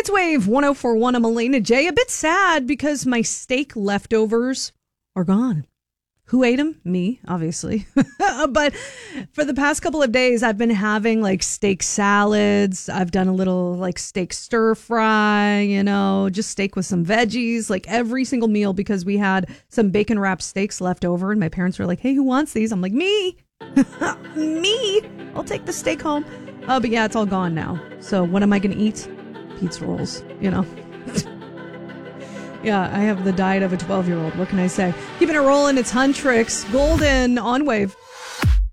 It's Wave 104.1. I'm Elena J. A bit sad because my steak leftovers are gone. Who ate them? Me, obviously. But for the past couple of days, I've been having like steak salads. I've done a little like steak stir fry, just steak with some veggies, like every single meal, because we had some bacon wrapped steaks left over. And my parents were like, hey, who wants these? I'm like, me. Me. I'll take the steak home. But yeah, it's all gone now. So what am I going to eat? Pizza rolls, Yeah, I have the diet of a 12-year-old. What can I say? Keeping it rolling, it's Huntrix. Golden on Wave.